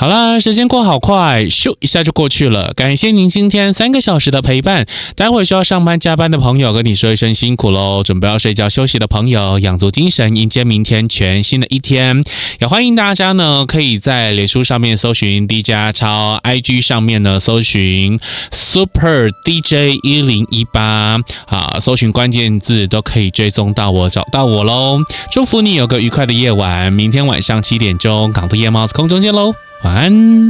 好啦，时间过好快，咻一下就过去了。感谢您今天3个小时的陪伴。待会需要上班加班的朋友，跟你说一声辛苦喽。准备要睡觉休息的朋友，养足精神，迎接明天全新的一天。也欢迎大家呢，可以在脸书上面搜寻 DJ 超 ，IG 上面呢搜寻 Super DJ 1018，好，搜寻关键字都可以追踪到我，找到我喽。祝福你有个愉快的夜晚，明天晚上7点钟，港都夜猫子空中见喽，晚安。